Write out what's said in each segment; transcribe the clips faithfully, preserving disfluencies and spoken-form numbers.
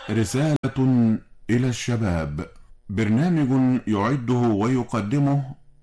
رسالة إلى الشباب، برنامج يعده ويقدمه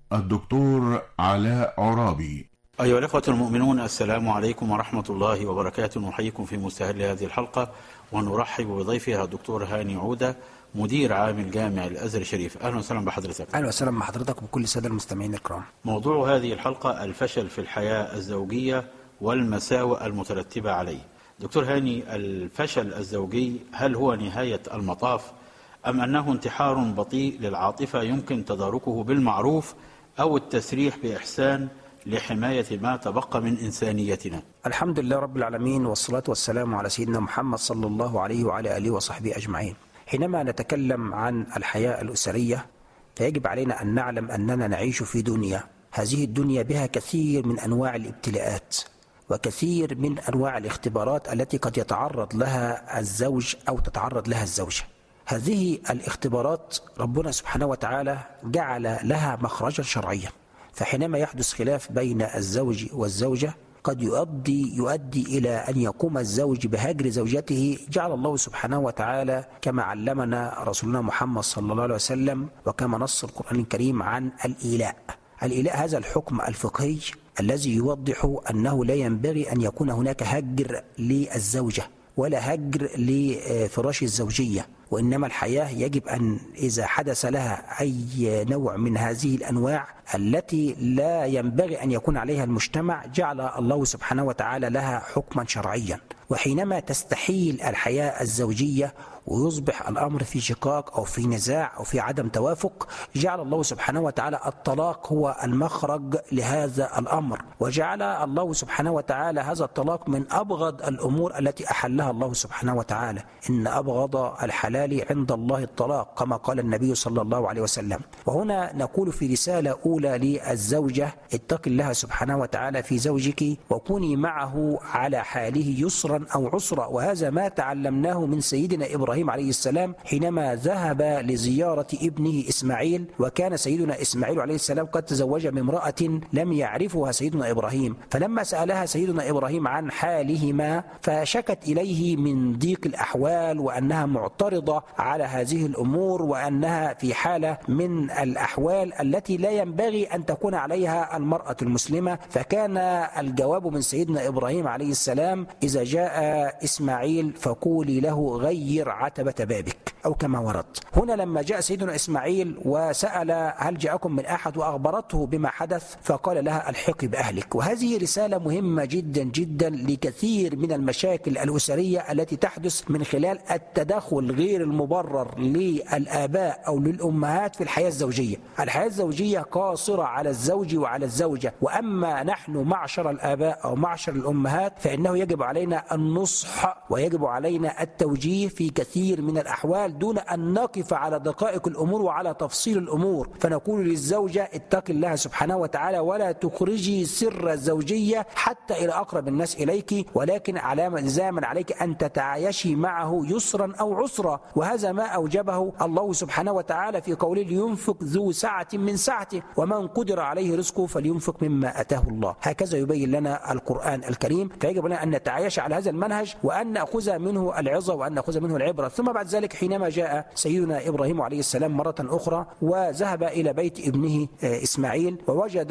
الدكتور علاء عرابي. أيها الأخوة المؤمنون، السلام عليكم ورحمة الله وبركاته. نحييكم في مستهل هذه الحلقة ونرحب بضيفها الدكتور هاني عودة، مدير عام الجامع الأزهر الشريف. أهلا وسهلا بحضرتك. أهلا وسهلا بحضرتك وبكل السادة المستمعين الكرام. موضوع هذه الحلقة الفشل في الحياة الزوجية والمساوئ المترتبة عليه. دكتور هاني، الفشل الزوجي هل هو نهاية المطاف أم أنه انتحار بطيء للعاطفة يمكن تداركه بالمعروف أو التسريح بإحسان لحماية ما تبقى من إنسانيتنا؟ الحمد لله رب العالمين، والصلاة والسلام على سيدنا محمد صلى الله عليه وعلى آله وصحبه أجمعين. حينما نتكلم عن الحياة الأسرية فيجب علينا أن نعلم أننا نعيش في دنيا، هذه الدنيا بها كثير من أنواع الابتلاءات وكثير من أنواع الاختبارات التي قد يتعرض لها الزوج أو تتعرض لها الزوجة. هذه الاختبارات ربنا سبحانه وتعالى جعل لها مخرجا شرعيا، فحينما يحدث خلاف بين الزوج والزوجة قد يؤدي يؤدي إلى أن يقوم الزوج بهجر زوجته. جعل الله سبحانه وتعالى كما علمنا رسولنا محمد صلى الله عليه وسلم وكما نص القرآن الكريم عن الإيلاء. الإيلاء هذا الحكم الفقهي الذي يوضح أنه لا ينبغي أن يكون هناك هجر للزوجة ولا هجر لفراش الزوجية، وإنما الحياة يجب أن إذا حدث لها أي نوع من هذه الأنواع التي لا ينبغي أن يكون عليها المجتمع جعل الله سبحانه وتعالى لها حكما شرعيا. وحينما تستحيل الحياة الزوجية ويصبح الأمر في شقاق أو في نزاع أو في عدم توافق، جعل الله سبحانه وتعالى الطلاق هو المخرج لهذا الأمر، وجعل الله سبحانه وتعالى هذا الطلاق من أبغض الأمور التي أحلها الله سبحانه وتعالى. إن أبغض الحلال عند الله الطلاق كما قال النبي صلى الله عليه وسلم. وهنا نقول في رسالة أولى للزوجة: اتق الله سبحانه وتعالى في زوجك وكوني معه على حاله يسرا أو عسرا. وهذا ما تعلمناه من سيدنا إبراهيم عليه السلام حينما ذهب لزيارة ابنه إسماعيل، وكان سيدنا إسماعيل عليه السلام قد تزوج من امرأة لم يعرفها سيدنا إبراهيم، فلما سألها سيدنا إبراهيم عن حالهما فشكت إليه من ضيق الأحوال وأنها معترضة على هذه الأمور وأنها في حالة من الأحوال التي لا ينبغي أن تكون عليها المرأة المسلمة. فكان الجواب من سيدنا إبراهيم عليه السلام: إذا جاء إسماعيل فقولي له غير عتبة بابك، أو كما ورد. هنا لما جاء سيدنا إسماعيل وسأل هل جاءكم من أحد وأخبرته بما حدث فقال لها الحقي بأهلك. وهذه رسالة مهمة جدا جدا لكثير من المشاكل الأسرية التي تحدث من خلال التدخل غير المبرر للآباء أو للأمهات في الحياة الزوجية. الحياة الزوجية قاصرة على الزوج وعلى الزوجة، وأما نحن معشر الآباء أو معشر الأمهات فإنه يجب علينا النصح ويجب علينا التوجيه في كثير من الأحوال دون أن نقف على دقائق الأمور وعلى تفصيل الأمور. فنقول للزوجة: اتق الله سبحانه وتعالى ولا تخرجي سر الزوجية حتى إلى أقرب الناس إليك، ولكن على لزاما عليك أن تتعايشي معه يسرا أو عسرا. وهذا ما أوجبه الله سبحانه وتعالى في قوله: لينفق ذو سعة من سعته ومن قدر عليه رزقه فلينفق مما أتاه الله. هكذا يبين لنا القرآن الكريم، فيجب لنا أن نتعايش على هذا المنهج وأن نأخذ منه العظة وأن نأخذ منه العبرة. ثم بعد ذلك حينما جاء سيدنا إبراهيم عليه السلام مرة أخرى وذهب إلى بيت ابنه إسماعيل ووجد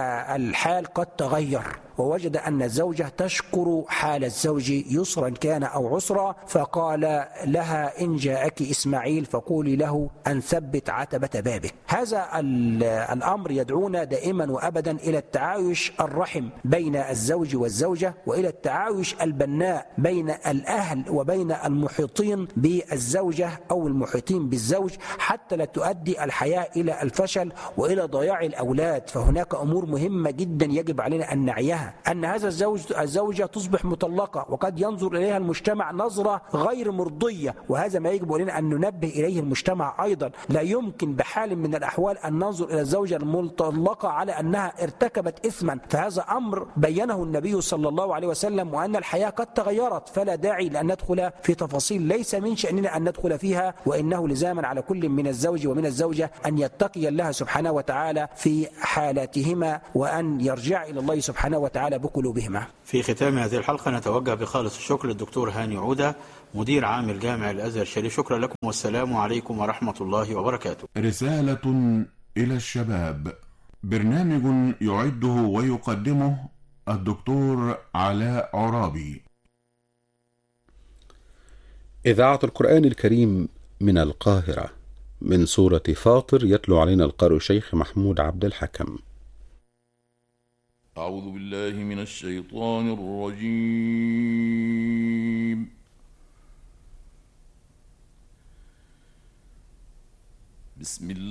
الحال قد تغير، ووجد أن الزوجة تشكر حال الزوج يسرا كان أو عسرا، فقال لها: إن جاءك إسماعيل فقولي له أن ثبت عتبة بابك. هذا الأمر يدعونا دائما وأبدا إلى التعايش الرحم بين الزوج والزوجة، وإلى التعايش البناء بين الأهل وبين المحيطين بالزوجة أو المحيطين بالزوج، حتى لا تؤدي الحياة إلى الفشل وإلى ضياع الأولاد. فهناك أمور مهمة جدا يجب علينا أن نعيها، أن هذا الزوج الزوجة تصبح مطلقة وقد ينظر إليها المجتمع نظرة غير مرضية، وهذا ما يجب علينا أن ننبه إليه المجتمع أيضا. لا يمكن بحال من الأحوال أن ننظر إلى الزوجة المطلقة على أنها ارتكبت إثما، فهذا أمر بينه النبي صلى الله عليه وسلم، وأن الحياة قد تغيرت فلا داعي لأن ندخل في تفاصيل ليس من شأننا أن ندخل فيها. وإنه لزاما على كل من الزوج ومن الزوجة أن يتقي الله سبحانه وتعالى في حالاتهما وأن يرجع إلى الله سبحانه وتعالى بقلوبهما. في ختام هذه الحلقة نتوجه بخالص الشكر للدكتور هاني عودة، مدير عام الجامع الأزهر الشريف. شكرا لكم والسلام عليكم ورحمة الله وبركاته. رسالة إلى الشباب، برنامج يعده ويقدمه الدكتور علاء عرابي. إذاعة القرآن الكريم من القاهرة، من سورة فاطر، يتلو علينا القارئ الشيخ محمود عبد الحكم. أعوذ بالله من الشيطان الرجيم. بسم الله